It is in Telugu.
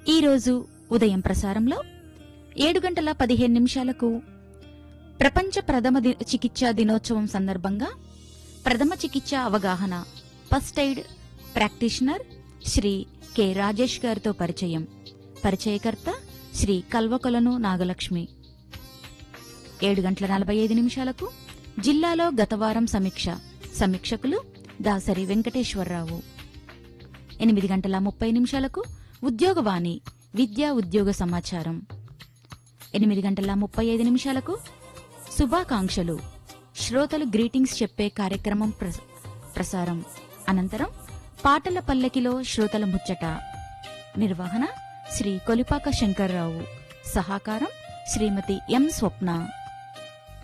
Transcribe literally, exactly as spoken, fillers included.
ఈరోజు ఉదయం ప్రసారంలో ఏడు గంటల పదిహేను నిమిషాలకు ప్రపంచ ప్రథమ ది- చికిత్సా దినోత్సవం సందర్భంగా ప్రథమ చికిత్స అవగాహన first aid practitioner Shri K Rajesh గారితో పరిచయం. పరిచయకర్త శ్రీ కల్వకొలను నాగలక్ష్మి. ఏడు గంటల నలభై ఐదు నిమిషాలకు జిల్లాలో గతవారం సమీక్ష. సమీక్షకులు దాసరి వెంకటేశ్వరరావు. ఎనిమిది గంటల ముప్పై నిమిషాలకు ఉద్యోగవాణి విద్యా ఉద్యోగ సమాచారం. ఎనిమిది గంటల ముప్పై ఐదు నిమిషాలకు శుభాకాంక్షలు శ్రోతలు గ్రీటింగ్స్ చెప్పే కార్యక్రమం ప్రస- ప్రసారం. అనంతరం పాటల పల్లకిలో శ్రోతల ముచ్చట. నిర్వహణ శ్రీ కొలిపాక శంకర్రావు. సహకారం శ్రీమతి ఎం స్వప్న.